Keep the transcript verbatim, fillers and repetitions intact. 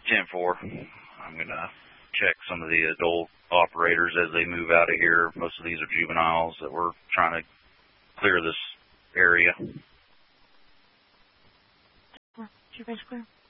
ten four. I'm going to check some of the adult operators as they move out of here. Most of these are juveniles that we're trying to clear this area. Did you guys clear?